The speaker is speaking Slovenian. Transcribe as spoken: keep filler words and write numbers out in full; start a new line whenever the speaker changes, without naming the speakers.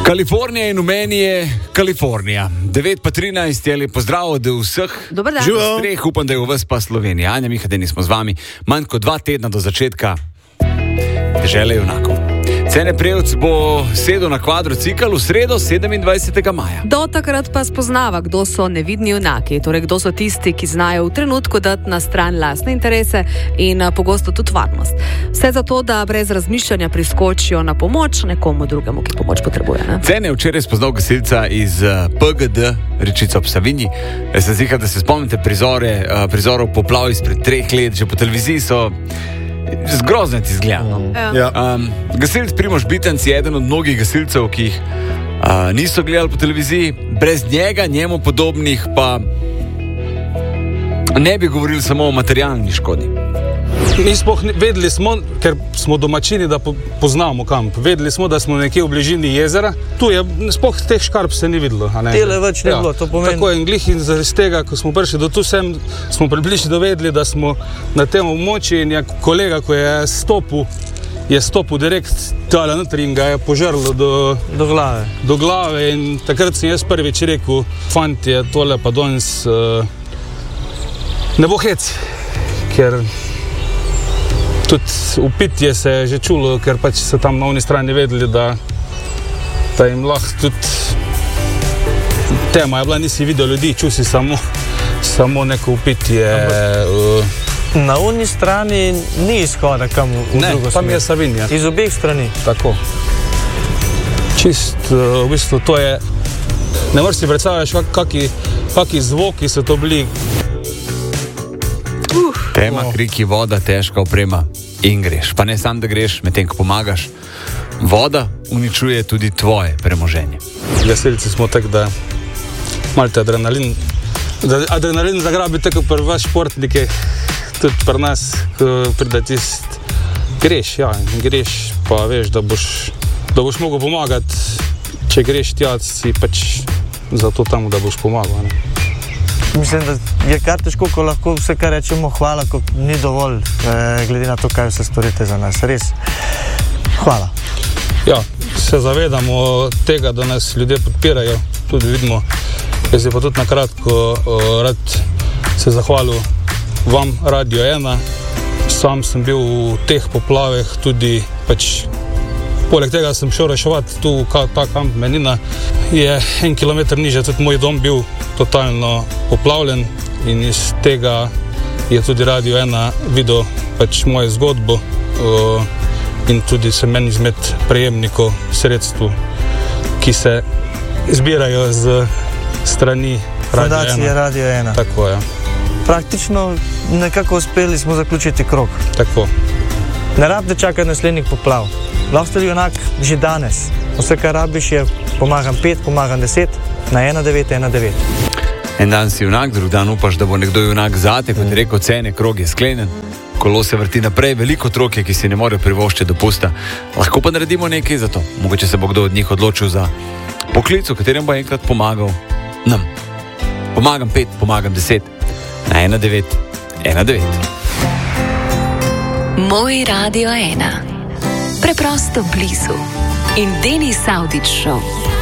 Kalifornija in v meni je Kalifornija. devet pa trinajst je lepo zdrav od vseh.
Dobar dan.
Streh, upam, da je v vas pa Slovenija. Anja Mihadeni smo z vami. Manj kot dva tedna do začetka dežele junakov. Cene Prevc bo sedel na kvadrocikl v sredo sedemindvajsetega maja.
Do takrat pa spoznava, kdo so nevidni junaki, torej kdo so tisti, ki znajo v trenutku dati na stran lastne interese in pogosto tudi varnost. Vse zato, da brez razmišljanja priskočijo na pomoč nekomu drugemu, ki pomoč potrebuje. Ne?
Cene je včeraj spoznal gasilca iz P G D, Rečica ob Savinji. Jaz sem zihar, da se spomnite prizore, prizorov poplav izpred treh let, že po televiziji so zgrozno izgledano.
Ja.
Um, gasilc Primož Bitenc je eden od mnogih gasilcev, ki jih uh, niso gledali po televiziji. Brez njega, njemu podobnih pa ne bi govorili samo o materialni škodi.
Mi smo vedeli, smo, ker smo domačini, da po, poznamo kamp. Vedeli smo, da smo nekje v bližini jezera. Tu je, spoh teh škarp se ni videlo.
Tele več ne
ja.
bilo, to pomeni.
Tako je in glih in zaradi tega, ko smo prišli do tu sem, smo približno dovedeli, da smo na tem območju in je kolega, ko je stopil, je stopil direkt tale notri in ga je požrlo do,
do glave.
Do glave in takrat sem jaz prvič rekel, fantje, tole pa danes uh, ne bo hec, ker tudi upitje se je že čulo, ker pač so tam na oni strani vedeli, da, da jim lahko tudi tema je bila, nisi videl ljudi, čul si samo, samo neko upitje. Uh,
na oni strani ni izhoda kam v
ne,
drugo smer.
Tam je Savinja.
Iz obeh strani.
Tako. Čist, uh, v bistvu to je, ne moreš si predstavljaš, kaki, kaki zvoki so to bili.
Tema, kriki, voda, težka oprema in greš. Pa ne samo, da greš, medtem ko pomagaš. Voda uničuje tudi tvoje premoženje.
Gasilci smo tak, da malite adrenalin, da adrenalin zagrabi tako pri vas športnike, tudi pri nas, ko pride tist, greš, ja, greš, pa veš, da boš, da boš mogel pomagati, če greš tja, si pač zato tam, da boš pomagal, ne.
Mislim, da je kar težko, ko lahko vse, kar rečemo, hvala, ko ni dovolj, eh, glede na to, kaj vse storite za nas. Res, hvala.
Ja, se zavedamo tega, da nas ljudje podpirajo, tudi vidimo. Jaz je pa tudi na kratko uh, rad se zahvalil vam, Radio ena. Sam sem bil v teh poplaveh tudi pač. Poleg tega sem šel reševati tu, ta kamp Menina. Je en kilometer niže, tudi moj dom bil totalno poplavljen in iz tega je tudi Radio ena videl pač mojo zgodbo uh, in tudi sem meni izmed prejemnikov sredstv, ki se zbirajo z strani Radio ena.
Fundacije Radio ena.
Tako, ja.
Praktično nekako uspeli smo zaključiti krog.
Tako.
Ne rabite čakati naslednjih poplav. Lahko ste junak že danes. Vse, kar rabiš, je pomagam pet, pomagam deset, na ena devet ena devet.
En dan si junak, drug dan upaš, da bo nekdo junak zate, kot je rekel, cene, krog je sklenjen, kolo se vrti naprej, veliko otrok je, ki si ne morejo privoščiti dopusta. Lahko pa naredimo nekaj za to. Mogoče se bo kdo od njih odločil za poklic, v katerem bo enkrat pomagal nam. Pomagam pet, pomagam deset, na ena devet ena devet.
Moj Radio ena. Preprosto blizu. In Denis Avdić Show.